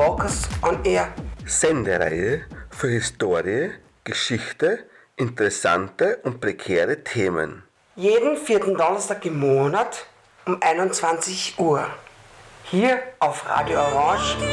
Walkers on Air. Sendereihe für Historie, Geschichte, interessante und prekäre Themen. Jeden 4. Donnerstag im Monat um 21 Uhr. Hier auf Radio Orange